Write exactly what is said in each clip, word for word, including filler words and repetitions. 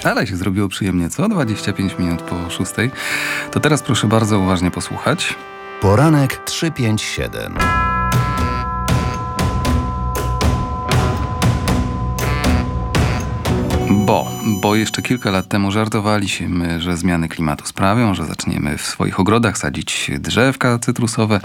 Ale się zrobiło przyjemnie, co? dwadzieścia pięć minut po szóstej. To teraz proszę bardzo uważnie posłuchać. Poranek trzy pięć siedem. Bo, bo jeszcze kilka lat temu żartowaliśmy, że zmiany klimatu sprawią, że zaczniemy w swoich ogrodach sadzić drzewka cytrusowe.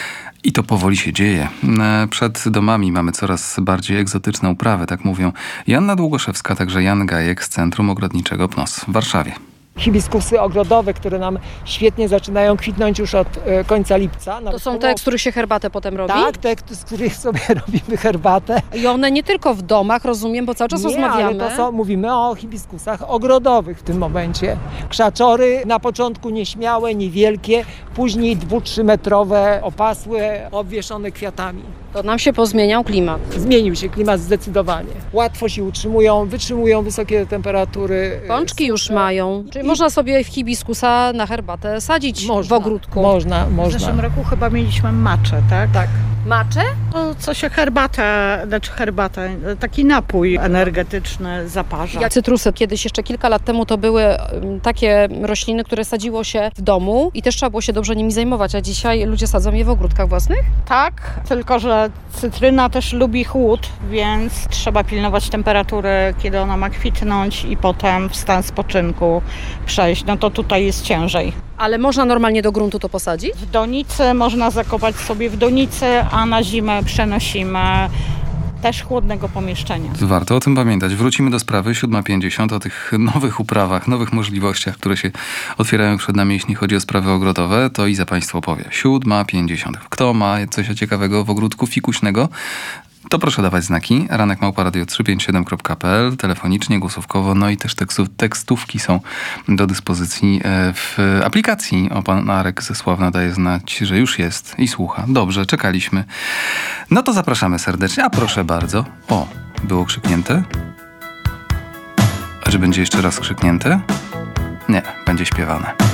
I to powoli się dzieje. Przed domami mamy coraz bardziej egzotyczne uprawy, tak mówią Joanna Długoszewska, także Jan Gajek z Centrum Ogrodniczego P N O S w Warszawie. Hibiskusy ogrodowe, które nam świetnie zaczynają kwitnąć już od e, końca lipca. To są te, z których się herbatę potem robi? Tak, te, z których sobie robimy herbatę. I one nie tylko w domach, rozumiem, bo cały czas Nie, rozmawiamy. ale to są, mówimy o hibiskusach ogrodowych w tym momencie. Krzaczory na początku nieśmiałe, niewielkie, później dwu, trzymetrowe, opasłe, obwieszone kwiatami. To nam się pozmieniał klimat. Zmienił się klimat zdecydowanie. Łatwo się utrzymują, wytrzymują wysokie temperatury. Pączki już mają. Czyli można sobie w hibiskusa na herbatę sadzić Można, w ogródku. Można, W można. zeszłym roku chyba mieliśmy maczę, tak? Tak. Macze? To co się herbatę, znaczy herbatę, taki napój energetyczny zaparza. Jak cytrusy. Kiedyś, jeszcze kilka lat temu, to były um, takie rośliny, które sadziło się w domu i też trzeba było się dobrze nimi zajmować, a dzisiaj ludzie sadzą je w ogródkach własnych? Tak, tylko że cytryna też lubi chłód, więc trzeba pilnować temperatury, kiedy ona ma kwitnąć i potem w stan spoczynku przejść. No to tutaj jest ciężej. Ale można normalnie do gruntu to posadzić? W donicy można zakopać sobie w donicy, a na zimę przenosimy też chłodnego pomieszczenia. Warto o tym pamiętać. Wrócimy do sprawy siódma pięćdziesiąt, o tych nowych uprawach, nowych możliwościach, które się otwierają przed nami, jeśli chodzi o sprawy ogrodowe. To Iza Państwu opowie. siódma pięćdziesiąt. Kto ma coś ciekawego w ogródku fikuśnego? To proszę dawać znaki. Ranek małpa radio trzysta pięćdziesiąt siedem kropka p l, telefonicznie, głosówkowo, no i też tekstów, tekstówki są do dyspozycji w aplikacji. O, pan Arek ze Sławna daje znać, że już jest i słucha. Dobrze, czekaliśmy. No to zapraszamy serdecznie, a proszę bardzo. O, było krzyknięte? A czy będzie jeszcze raz krzyknięte? Nie, będzie śpiewane.